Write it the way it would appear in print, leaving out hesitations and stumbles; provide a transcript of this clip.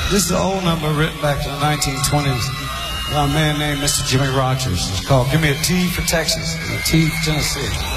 This is an old number written back in the 1920s by a man named Mr. Jimmy Rogers. It's called Give Me a T for Texas and a T for Tennessee.